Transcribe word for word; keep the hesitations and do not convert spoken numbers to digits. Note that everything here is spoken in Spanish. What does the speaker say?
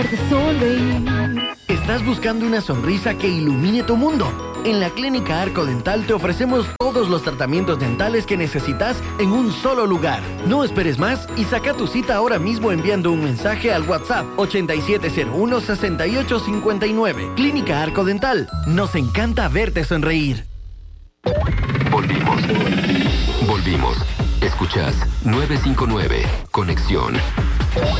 ¿Estás buscando una sonrisa que ilumine tu mundo? En la Clínica Arco Dental te ofrecemos todos los tratamientos dentales que necesitas en un solo lugar. No esperes más y saca tu cita ahora mismo enviando un mensaje al WhatsApp ochenta y siete cero uno, sesenta y ocho cincuenta y nueve. Clínica Arco Dental. Nos encanta verte sonreír. Volvimos. Volvimos. Escuchás nueve cinco nueve. Conexión.